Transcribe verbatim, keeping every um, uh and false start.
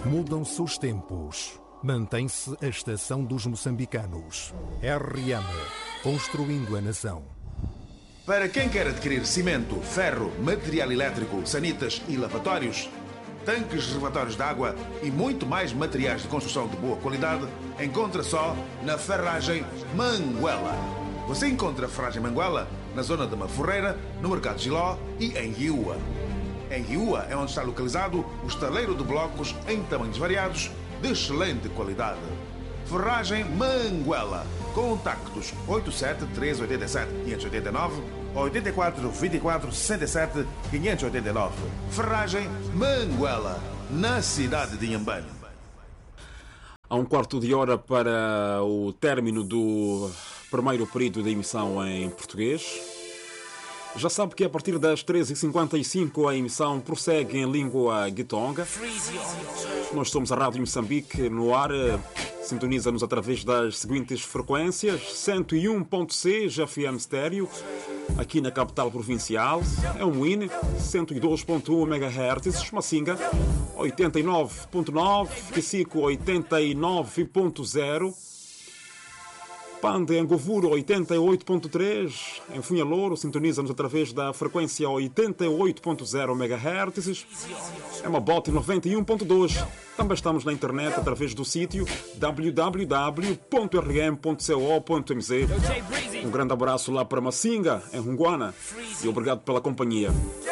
Mudam-se os tempos. Mantém-se a estação dos moçambicanos. R M, construindo a nação. Para quem quer adquirir cimento, ferro, material elétrico, sanitas e lavatórios, tanques reservatórios de água e muito mais materiais de construção de boa qualidade, encontra só na Ferragem Manguela. Você encontra a Ferragem Manguela na zona de Maforreira, no Mercado Giló e em Hiúa. Em Hiúa é onde está localizado o estaleiro de blocos em tamanhos variados, de excelente qualidade. Ferragem Manguela. Contactos oito sete três oito sete cinco oito nove, oito quatro dois quatro sessenta e sete quinhentos e oitenta e nove. Ferragem Manguela, na cidade de Inhambane. Há um quarto de hora para o término do primeiro período da emissão em português. Já sabe que a partir das treze e cinquenta e cinco a emissão prossegue em língua guitonga. Nós somos a Rádio Moçambique no ar. Sintoniza-nos através das seguintes frequências: cento e um ponto seis F M estéreo, aqui na capital provincial, é um Win, cento e dois ponto um megahertz, Massinga, oitenta e nove ponto nove, Kisico oitenta e nove ponto zero, Pande em Govuro oitenta e oito ponto três, em Funhalouro sintoniza-nos através da frequência oitenta e oito ponto zero megahertz, é uma Bote noventa e um ponto dois. Também estamos na internet através do sítio w w w ponto r m ponto co ponto m z. Um grande abraço lá para Massinga, em Runguana, e obrigado pela companhia.